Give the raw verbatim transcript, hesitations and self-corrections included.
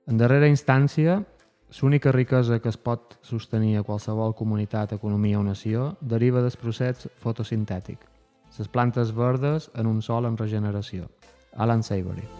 En darrera instància, l'única riquesa que es pot sostenir a qualsevol comunitat, economia o nació deriva del procés fotosintètic. Les plantes verdes en un sol en regeneració. Alan Savory.